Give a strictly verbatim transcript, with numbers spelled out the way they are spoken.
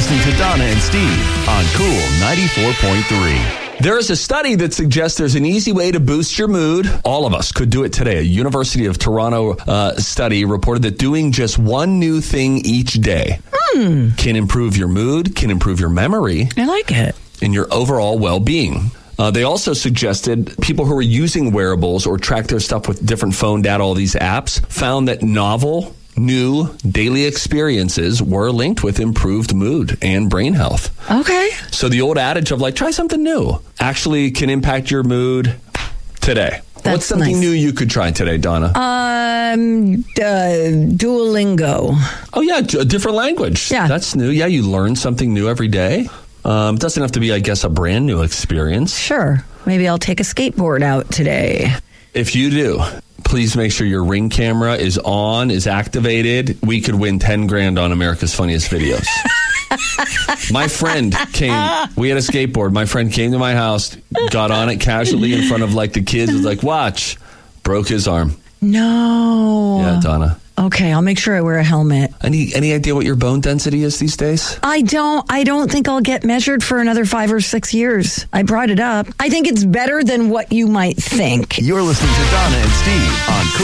listening to Donna and Steve on Cool ninety-four point three. There is a study that suggests there's an easy way to boost your mood. All of us could do it today. A University of Toronto uh, study reported that doing just one new thing each day Hmm. can improve your mood, can improve your memory, I like it. and your overall well-being. Uh, they also suggested people who are using wearables or track their stuff with different phone data, all these apps, found that novel, new daily experiences were linked with improved mood and brain health. Okay. So the old adage of like, try something new actually can impact your mood today. That's What's something nice. new you could try today, Donna? Um, uh, Duolingo. oh, yeah, a different language. Yeah. That's new. Yeah, you learn something new every day. Um, doesn't have to be, I guess, a brand new experience. Sure. Maybe I'll take a skateboard out today. If you do, please make sure your Ring camera is on, is activated. We could win ten grand on America's Funniest Videos. My friend came, we had a skateboard. My friend came to my house, got on it casually in front of like the kids, was like, watch, broke his arm. No. Yeah, Donna. Okay, I'll make sure I wear a helmet. Any any idea what your bone density is these days? I don't I don't think I'll get measured for another five or six years. I brought it up. I think it's better than what you might think. You're listening to Donna and Steve on Cool